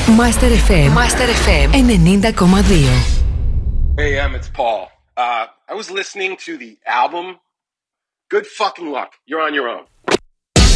Master FM. Master FM 90,2. Hey, it's Paul. I was listening to the album. Good fucking luck. You're on your own.